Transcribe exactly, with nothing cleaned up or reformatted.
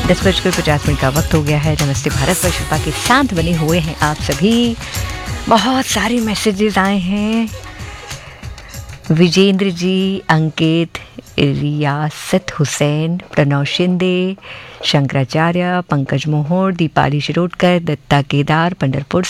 दस बजकर पचास मिनट का वक्त हो गया है। नमस्ते भारत पर शिल्पा के साथ बने हुए हैं आप सभी। बहुत सारे मैसेजेस आए हैं। विजेंद्र जी, अंकित, रियासत हुसैन, प्रणव शिंदे, शंकराचार्य, पंकज मोहर, दीपाली शिरोडकर, दत्ता केदार, पंडरपुर